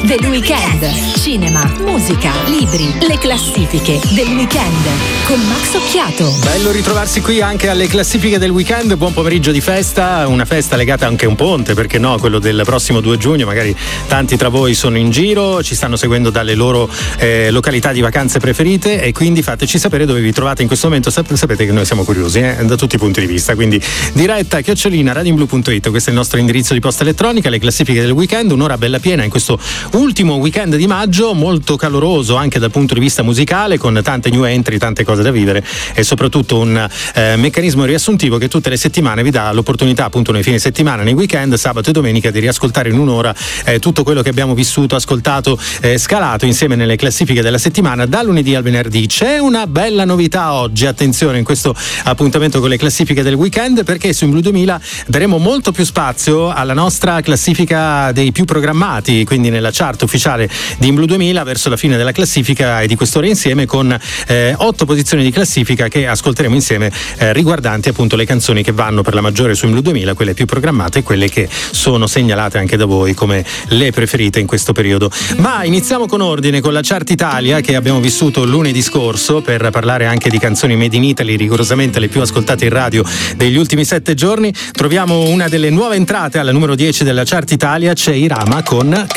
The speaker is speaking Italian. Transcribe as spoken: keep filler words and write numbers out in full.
del weekend. Cinema, musica, libri, le classifiche del weekend con Max Occhiato. Bello ritrovarsi qui anche alle classifiche del weekend. Buon pomeriggio di festa, una festa legata anche a un ponte, perché no, quello del prossimo due giugno. Magari tanti tra voi sono in giro, ci stanno seguendo dalle loro eh, località di vacanze preferite, e quindi fateci sapere dove vi trovate in questo momento. Sap- sapete che noi siamo curiosi eh, da tutti i punti di vista, quindi diretta chiocciolina radioblu punto it, questo è il nostro indirizzo di posta elettronica. Le classifiche del weekend, un'ora bella piena in questo ultimo weekend di maggio, molto caloroso anche dal punto di vista musicale, con tante new entry, tante cose da vivere e soprattutto un eh, meccanismo riassuntivo che tutte le settimane vi dà l'opportunità, appunto nei fine settimana, nei weekend, sabato e domenica, di riascoltare in un'ora eh, tutto quello che abbiamo vissuto, ascoltato, eh, scalato insieme nelle classifiche della settimana da lunedì al venerdì. C'è una bella novità oggi, attenzione, in questo appuntamento con le classifiche del weekend, perché su In Blu duemila daremo molto più spazio alla nostra classifica dei più programmati, quindi nella chart ufficiale di In Blu duemila verso la fine della classifica e di quest'ora insieme, con eh, otto posizioni di classifica che ascolteremo insieme, eh, riguardanti appunto le canzoni che vanno per la maggiore su In Blu duemila, quelle più programmate e quelle che sono segnalate anche da voi come le preferite in questo periodo. Ma iniziamo con ordine con la chart Italia che abbiamo vissuto lunedì scorso, per parlare anche di canzoni made in Italy, rigorosamente le più ascoltate in radio degli ultimi sette giorni. Troviamo una delle nuove entrate alla numero dieci della chart Italia, c'è Irama con